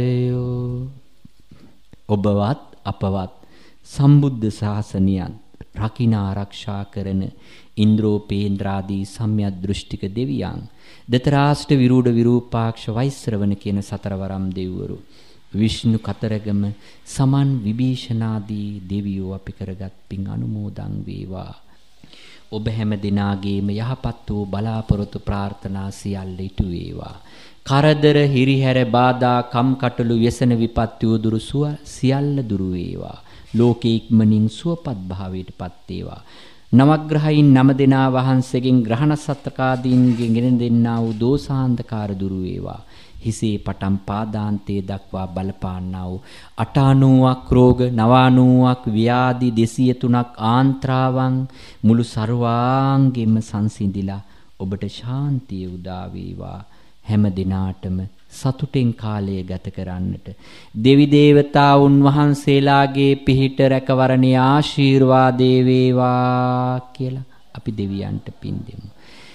ඔබවත් අපවත් සම්බුද්ධ ශාසනයන් රකින්න ආරක්ෂා කරන ඉන්ද්‍රෝපේන්ද්‍රාදී සම්‍යක් දෘෂ්ටික දෙවියන් දතරාෂ්ට විරූඪ විරූපාක්ෂ වෛශ්‍රවණ කියන සතරවරම් දෙවිවරු විෂ්ණු කතරගම සමන් විභීෂණාදී දෙවියෝ අපි කරගත් පින් අනුමෝදන් වේවා. ඔබ හැම දිනාගේම යහපත් වූ බලාපොරොත්තු ප්‍රාර්ථනා සියල්ල ඉටු වේවා. කරදර හිරිහැර බාධා කම්කටොළු व्यसन විපත්ති උදුරු සියල්ල දුරු වේවා. ලෝකේ ඉක්මනින් සුවපත් භාවයටපත් වේවා. නවග්‍රහයින් 9 දෙනා වහන්සේගෙන් ග්‍රහණ සත්කාදීන්ගෙන් ගෙන දෙන්නා වූ දෝසාන්ධකාර දුරු වේවා. හිසේ පටන් පාදාන්තයේ දක්වා බලපාන්නා වූ 98ක් රෝග 99ක් ව්‍යාධි 203ක් ආන්ත්‍රාවන් මුළු ਸਰවාංගෙම සංසිඳිලා ඔබට ශාන්තිය උදා වේවා. හැම දිනාටම සතුටෙන් කාලය ගත කරන්නට දෙවි දේවතාවුන් වහන්සේලාගේ පිහිට රැකවරණේ ආශිර්වාදේ වේවා කියලා අපි දෙවියන්ට පින් දෙමු.